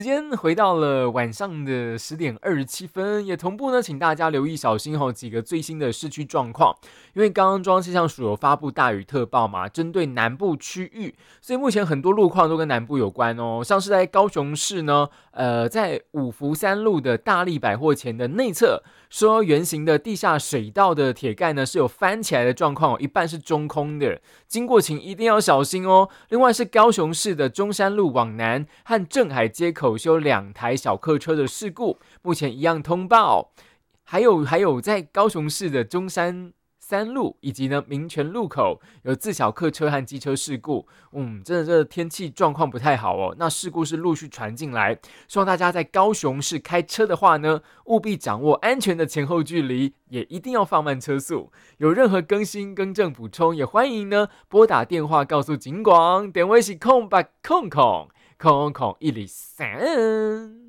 时间回到了晚上的10:27，也同步呢，请大家留意小心几个最新的市区状况。因为刚刚中央气象署有发布大雨特报嘛，针对南部区域，所以目前很多路况都跟南部有关哦。像是在高雄市呢，在五福三路的大力百货前的内侧，说圆形的地下水道的铁盖呢是有翻起来的状况，一半是中空的，经过请一定要小心哦。另外是高雄市的中山路往南和镇海街口修2台小客车的事故，目前一样通报。还有在高雄市的中山3路以及呢民权路口有自小客车和机车事故，真的这天气状况不太好哦。那事故是陆续传进来，希望大家在高雄市开车的话呢，务必掌握安全的前后距离，也一定要放慢车速。有任何更新、更正、补充，也欢迎呢拨打电话告诉警广，电话是空103。